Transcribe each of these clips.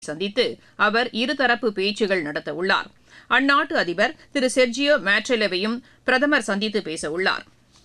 சந்தித்து அவர் இருதரப்பு பேச்சுகள் நடத்தவுள்ளார். அந்நாட்டு அதிபர் திரு செர்ஜியோ மேட்ரெலவையும் பிரதமர் சந்தித்து பேசவுள்ளார்.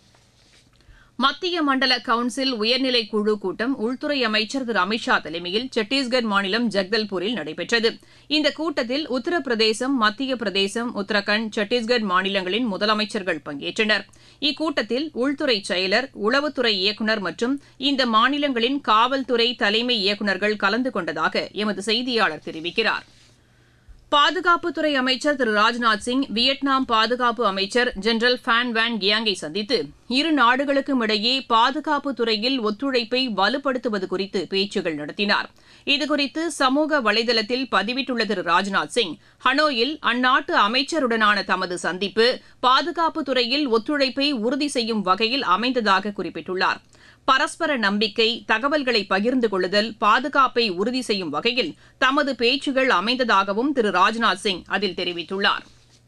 மத்திய மண்டல கவுன்சில் உயர்நிலை குழு கூட்டம் உள்துறை அமைச்சர் திரு அமித் ஷா தலைமையில் சத்தீஸ்கர் மாநிலம் ஜக்தல்பூரில் நடைபெற்றது. இந்த கூட்டத்தில் உத்தரப்பிரதேசம், மத்திய பிரதேசம், உத்தரகாண்ட், சத்தீஸ்கர் மாநிலங்களின் முதலமைச்சர்கள் பங்கேற்றனர். இக்கூட்டத்தில் உள்துறை செயலர், உளவுத்துறை இயக்குநர் மற்றும் இந்த மாநிலங்களின் காவல்துறை தலைமை இயக்குநர்கள் கலந்து கொண்டதாக எமது செய்தியாளர் தெரிவிக்கிறார். பாதுகாப்புத்துறை அமைச்சர் திரு ராஜ்நாத் சிங் வியட்நாம் பாதுகாப்பு அமைச்சர் ஜெனரல் ஃபேன் வேன் கியாங்கை சந்தித்து இரு நாடுகளுக்கும் இடையே பாதுகாப்பு துறையில் ஒத்துழைப்பை வலுப்படுத்துவது குறித்து பேச்சுகள் நடத்தினார். இதுகுறித்து சமூக வலைதளத்தில் பதிவிட்டுள்ள திரு ராஜ்நாத் சிங், ஹனோயில் அந்நாட்டு அமைச்சருடனான தமது சந்திப்பு பாதுகாப்பு துறையில் ஒத்துழைப்பை உறுதி செய்யும் வகையில் அமைந்ததாக குறிப்பிட்டுள்ளார். பரஸ்பர நம்பிக்கை, தகவல்களை பகிர்ந்து கொள்ளுதல், பாதுகாப்பை உறுதி செய்யும் வகையில் தமது பேச்சுகள் அமைந்ததாகவும் திரு ராஜ்நாத் சிங் அதில் தெரிவித்துள்ளார்.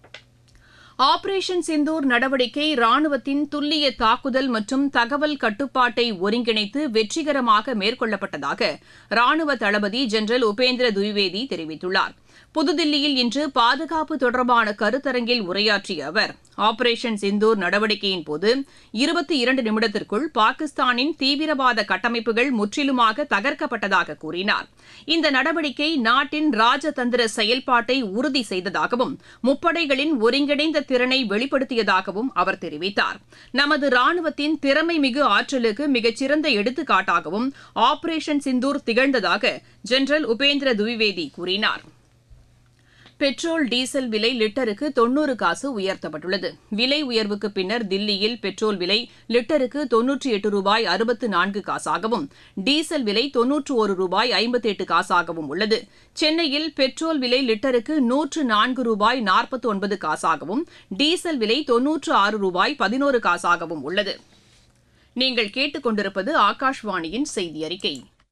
ஆபரேஷன் சிந்தூர் நடவடிக்கை ராணுவத்தின் துல்லிய தாக்குதல் மற்றும் தகவல் கட்டுப்பாட்டை ஒருங்கிணைத்து வெற்றிகரமாக மேற்கொள்ளப்பட்டதாக ராணுவ தளபதி ஜெனரல் உபேந்திர துவிவேதி தெரிவித்துள்ளார். புதுதில்லியில் இன்று பாதுகாப்பு தொடர்பான கருத்தரங்கில் உரையாற்றிய அவர், ஆபரேஷன் சிந்தூர் நடவடிக்கையின்போது 22 நிமிடத்திற்குள் பாகிஸ்தானின் தீவிரவாத கட்டமைப்புகள் முற்றிலுமாக தகர்க்கப்பட்டதாக கூறினார். இந்த நடவடிக்கை நாட்டின் ராஜதந்திர செயல்பாட்டை உறுதி செய்ததாகவும் முப்படைகளின் ஒருங்கிணைந்த திறனை வெளிப்படுத்தியதாகவும் அவர் தெரிவித்தார். நமது ராணுவத்தின் திறமைமிகு ஆற்றலுக்கு மிகச்சிறந்த எடுத்துக்காட்டாகவும் ஆபரேஷன் சிந்தூர் திகழ்ந்ததாக ஜெனரல் உபேந்திர துவிவேதி கூறினார். பெட்ரோல், டீசல் விலை லிட்டருக்கு 90 காசு உயர்த்தப்பட்டுள்ளது. விலை உயர்வுக்கு பின்னர் தில்லியில் பெட்ரோல் விலை லிட்டருக்கு 98 ரூபாய் 64 காசாகவும், டீசல் விலை 91 ரூபாய் 58 காசாகவும் உள்ளது. சென்னையில் பெட்ரோல் விலை லிட்டருக்கு 104 ரூபாய் 49 காசாகவும், டீசல் விலை 96 ரூபாய் 11 காசாகவும் உள்ளது. நீங்கள் கேட்டுக்கொண்டிருப்பது ஆகாஷ்வாணியின் செய்தி அறிக்கை.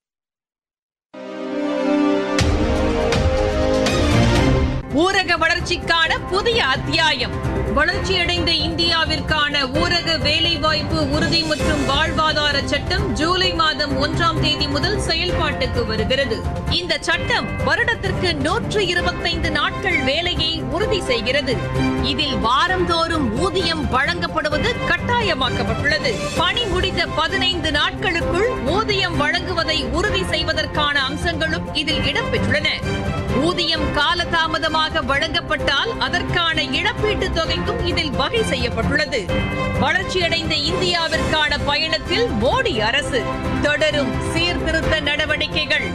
ஊரக வளர்ச்சிக்கான புதிய அத்தியாயம். வளர்ச்சியடைந்த இந்தியாவிற்கான ஊரக வேலைவாய்ப்பு உறுதி மற்றும் வாழ்வாதார சட்டம் ஜூலை மாதம் 1ஆம் தேதி முதல் செயல்பாட்டுக்கு வருகிறது. இந்த சட்டம் வருடத்திற்கு 125 நாட்கள் வேலையை உறுதி செய்கிறது. இதில் வாரந்தோறும் ஊதியம் வழங்கப்படுவது கட்டாயமாக்கப்பட்டுள்ளது. பணி முடிந்த 15 நாட்களுக்குள் ஊதியம் வழங்குவதை உறுதி செய்வதற்கான அம்சங்களும் இதில் இடம்பெற்றுள்ளன. ஊதியம் காலதாமதமாக வழங்கப்பட்டால் அதற்கான இழப்பீட்டுத் தொகைக்கும் இதில் வகை செய்யப்பட்டுள்ளது. வளர்ச்சியடைந்த இந்தியாவிற்கான பயணத்தில் மோடி அரசு தொடரும் சீர்திருத்த நடவடிக்கைகள்.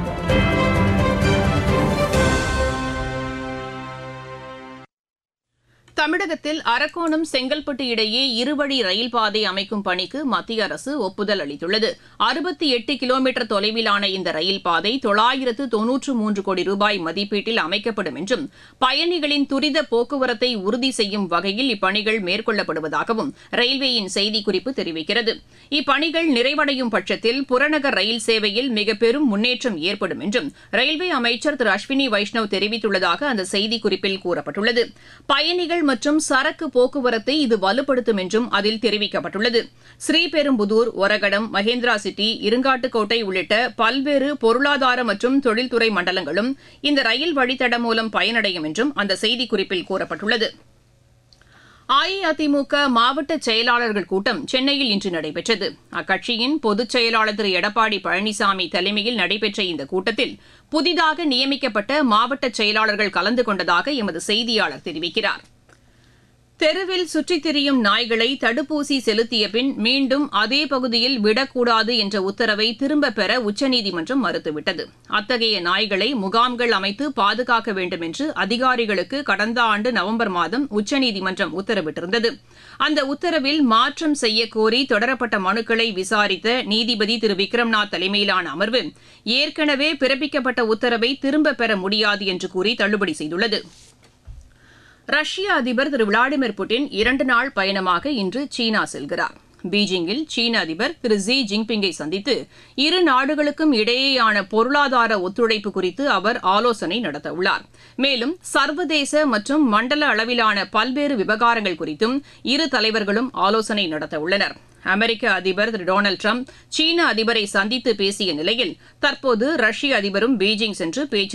தமிழகத்தில் அரக்கோணம், செங்கல்பட்டு இடையே இருவழி ரயில் பாதை அமைக்கும் பணிக்கு மத்திய அரசு ஒப்புதல் அளித்துள்ளது. 68 கிலோமீட்டர் தொலைவிலான இந்த ரயில் பாதை 993 கோடி ரூபாய் மதிப்பீட்டில் அமைக்கப்படும் என்றும், பயணிகளின் துரித போக்குவரத்தை உறுதி செய்யும் வகையில் இப்பணிகள் மேற்கொள்ளப்படுவதாகவும் ரயில்வேயின் செய்திக்குறிப்பு தெரிவிக்கிறது. இப்பணிகள் நிறைவடையும் பட்சத்தில் புறநகர் ரயில் சேவையில் மிக பெரும் முன்னேற்றம் ஏற்படும் என்றும் ரயில்வே அமைச்சர் திரு அஸ்வினி வைஷ்ணவ் தெரிவித்துள்ளதாக அந்த செய்திக்குறிப்பில் கூறப்பட்டுள்ளது. பயணிகள் மற்றும் சரக்கு போக்குவரத்தை இது வலுப்படுத்தும் என்றும் அதில் தெரிவிக்கப்பட்டுள்ளது. ஸ்ரீபெரும்புதூர், ஒரகடம், மகேந்திரா சிட்டி, இருங்காட்டுக்கோட்டை உள்ளிட்ட பல்வேறு பொருளாதார மற்றும் தொழில்துறை மண்டலங்களும் இந்த ரயில் வழித்தடம் மூலம் பயனடையும் என்றும் அந்த செய்திக்குறிப்பில் கூறப்பட்டுள்ளது. அஇஅதிமுக மாவட்ட செயலாளர்கள் கூட்டம் சென்னையில் இன்று நடைபெற்றது. அக்கட்சியின் பொதுச் செயலாளர் திரு எடப்பாடி பழனிசாமி தலைமையில் நடைபெற்ற இந்த கூட்டத்தில் புதிதாக நியமிக்கப்பட்ட மாவட்ட செயலாளர்கள் கலந்து கொண்டதாக எமது செய்தியாளர் தெரிவிக்கிறார். தெருவில் சுற்றித் திரியும் நாய்களை தடுப்பூசி செலுத்திய பின் மீண்டும் அதே பகுதியில் விடக்கூடாது என்ற உத்தரவை திரும்பப் பெற உச்சநீதிமன்றம் மறுத்துவிட்டது. அத்தகைய நாய்களை முகாம்கள் அமைத்து பாதுகாக்க வேண்டும் என்று அதிகாரிகளுக்கு கடந்த ஆண்டு நவம்பர் மாதம் உச்சநீதிமன்றம் உத்தரவிட்டிருந்தது. அந்த உத்தரவில் மாற்றம் செய்யக்கோரி தொடரப்பட்ட மனுக்களை விசாரித்த நீதிபதி திரு விக்ரம்நாத் தலைமையிலான அமர்வு ஏற்கனவே பிறப்பிக்கப்பட்ட உத்தரவை திரும்பப் பெற முடியாது என்று கூறி தள்ளுபடி செய்துள்ளது. ரஷ்ய அதிபர் திரு விளாடிமிர் புட்டின் 2 நாள் பயணமாக இன்று சீனா செல்கிறார். பீஜிங்கில் சீன அதிபர் திரு ஜி ஜின்பிங்கை சந்தித்து இரு நாடுகளுக்கும் இடையேயான பொருளாதார ஒத்துழைப்பு குறித்து அவர் ஆலோசனை நடத்தவுள்ளார். மேலும் சர்வதேச மற்றும் மண்டல அளவிலான பல்வேறு விவகாரங்கள் குறித்தும் இரு தலைவர்களும் ஆலோசனை நடத்தவுள்ளனர். அமெரிக்க அதிபர் திரு டொனால்டு டிரம்ப் சீன அதிபரை சந்தித்து பேசிய நிலையில் தற்போது ரஷ்ய அதிபரும் பீஜிங் சென்று பேச்சு